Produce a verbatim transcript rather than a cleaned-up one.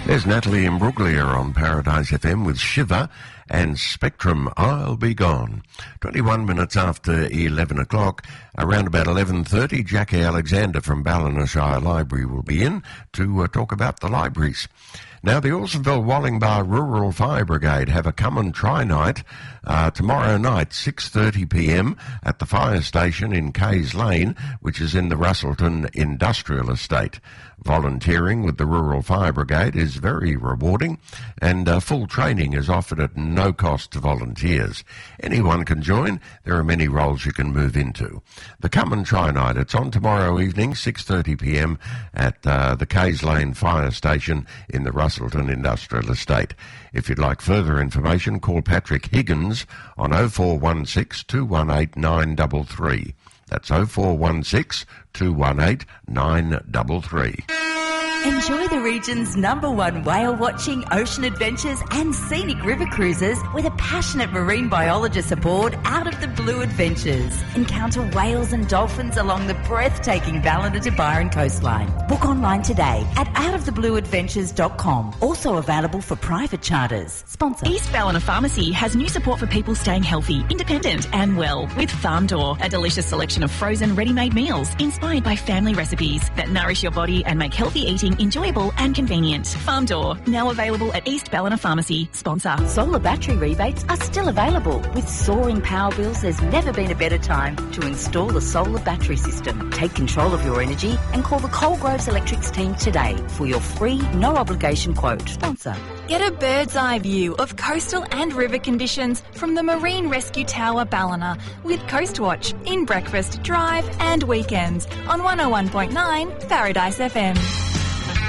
There's Natalie Imbruglia on Paradise F M with Shiver and Spectrum, I'll Be Gone. twenty-one minutes after eleven o'clock, around about eleven thirty, Jackie Alexander from Ballina Library will be in to uh, talk about the libraries. Now, the Alstonville Wallingbar Rural Fire Brigade have a come and try night uh, tomorrow night, six thirty p m at the fire station in Kays Lane, which is in the Russellton Industrial Estate. Volunteering with the Rural Fire Brigade is very rewarding, and uh, full training is offered at no cost to volunteers. Anyone can join. There are many roles you can move into. The Come and Try Night, it's on tomorrow evening, six thirty p m at uh, the Kays Lane Fire Station in the Russellton Industrial Estate. If you'd like further information, call Patrick Higgins on oh four one six, two one eight, nine three three. That's oh four one six, two one eight, nine three three. Enjoy the region's number one whale-watching, ocean adventures and scenic river cruises with a passionate marine biologist aboard Out of the Blue Adventures. Encounter whales and dolphins along the breathtaking Ballina to Byron coastline. Book online today at out of the blue adventures dot com. Also available for private charters. Sponsor. East Ballina Pharmacy has new support for people staying healthy, independent and well with Farm Door, a delicious selection of frozen ready-made meals inspired by family recipes that nourish your body and make healthy eating enjoyable and convenient. Farm Door, now available at East Ballina Pharmacy. Sponsor. Solar battery rebates are still available. With soaring power bills, there's never been a better time to install a solar battery system. Take control of your energy and call the Coalgroves Electrics team today for your free, no-obligation quote. Sponsor. Get a bird's-eye view of coastal and river conditions from the Marine Rescue Tower Ballina with Coastwatch in breakfast, drive and weekends on one oh one point nine Paradise F M.